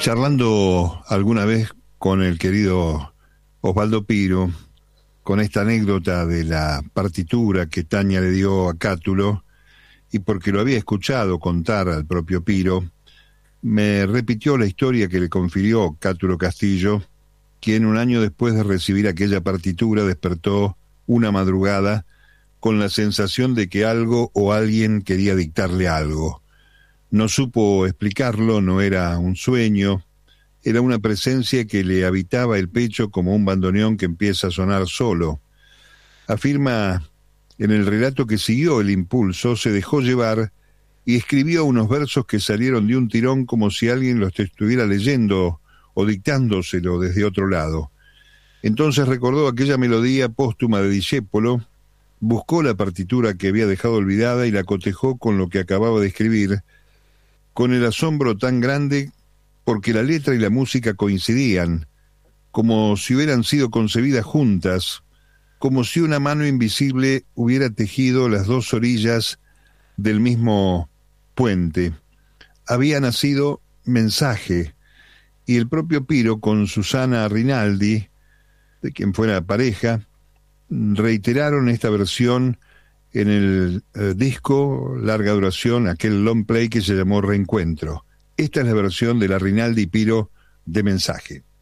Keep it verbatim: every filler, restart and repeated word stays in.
Charlando alguna vez con el querido Osvaldo Piro, con esta anécdota de la partitura que Tania le dio a Cátulo, y porque lo había escuchado contar al propio Piro, me repitió la historia que le confirió Cátulo Castillo, quien un año después de recibir aquella partitura despertó una madrugada con la sensación de que algo o alguien quería dictarle algo. No supo explicarlo, no era un sueño, era una presencia que le habitaba el pecho como un bandoneón que empieza a sonar solo. Afirma en el relato que siguió el impulso, se dejó llevar y escribió unos versos que salieron de un tirón como si alguien los estuviera leyendo o dictándoselo desde otro lado. Entonces recordó aquella melodía póstuma de Discépolo, buscó la partitura que había dejado olvidada y la cotejó con lo que acababa de escribir, con el asombro tan grande porque la letra y la música coincidían, como si hubieran sido concebidas juntas, como si una mano invisible hubiera tejido las dos orillas del mismo puente. Había nacido Mensaje, y el propio Piro con Susana Rinaldi, de quien fuera pareja, reiteraron esta versión en el eh, disco larga duración, aquel long play que se llamó Reencuentro. Esta es la versión de la Rinaldi Piro de Mensaje.